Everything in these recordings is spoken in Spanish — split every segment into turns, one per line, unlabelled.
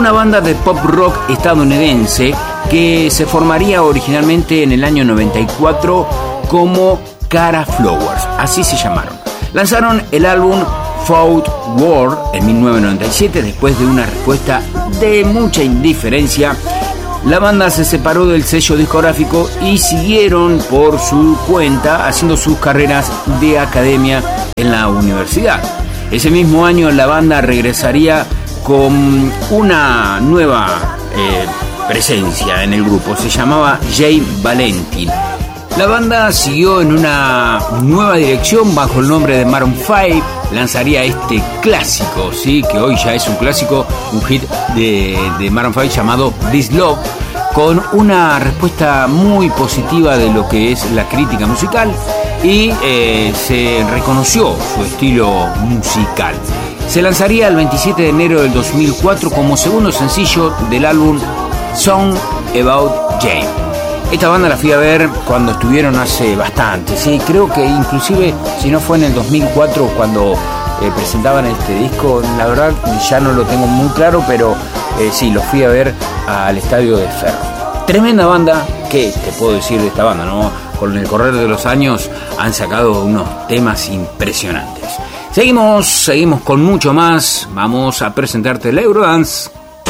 una banda de pop rock estadounidense que se formaría originalmente en el año 94 como Kara Flowers, así se llamaron. Lanzaron el álbum Fourth Ward en 1997 después de una respuesta de mucha indiferencia. La banda se separó del sello discográfico y siguieron por su cuenta haciendo sus carreras de academia en la universidad. Ese mismo año la banda regresaría con una nueva presencia en el grupo. Se llamaba Jay Valentine. La banda siguió en una nueva dirección bajo el nombre de Maroon 5. Lanzaría este clásico, ¿sí? Que hoy ya es un clásico, un hit de Maroon 5 llamado This Love, con una respuesta muy positiva de lo que es la crítica musical y se reconoció su estilo musical. Se lanzaría el 27 de enero del 2004 como segundo sencillo del álbum Song About Jane. Esta banda la fui a ver cuando estuvieron hace bastante, sí, creo que inclusive si no fue en el 2004 cuando presentaban este disco, la verdad ya no lo tengo muy claro, pero sí, lo fui a ver al Estadio de Ferro. Tremenda banda, ¿qué te puedo decir de esta banda, no? Con el correr de los años han sacado unos temas impresionantes. Seguimos con mucho más. Vamos a presentarte el Eurodance.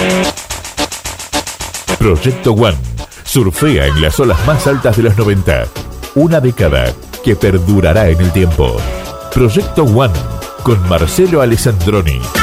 Proyecto One. Surfea en las olas más altas de los 90. Una década que perdurará en el tiempo. Proyecto One con Marcelo Alessandroni.